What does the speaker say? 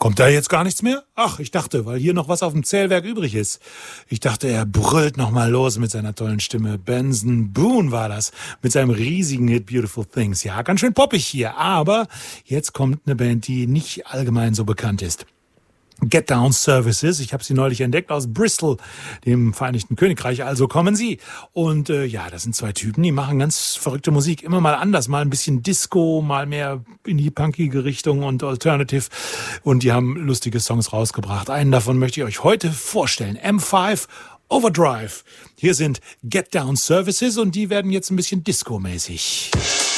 Kommt da jetzt gar nichts mehr? Ach, ich dachte, weil hier noch was auf dem Zählwerk übrig ist. Ich dachte, er brüllt noch mal los mit seiner tollen Stimme. Benson Boone war das, mit seinem riesigen Hit Beautiful Things. Ja, ganz schön poppig hier, aber jetzt kommt eine Band, die nicht allgemein so bekannt ist. Get Down Services, ich habe sie neulich entdeckt aus Bristol, dem Vereinigten Königreich, also kommen sie. Und ja, das sind zwei Typen, die machen ganz verrückte Musik, immer mal anders, mal ein bisschen Disco, mal mehr in die punkige Richtung und Alternative. Und die haben lustige Songs rausgebracht. Einen davon möchte ich euch heute vorstellen, M5 Overdrive. Hier sind Get Down Services und die werden jetzt ein bisschen Disco-mäßig.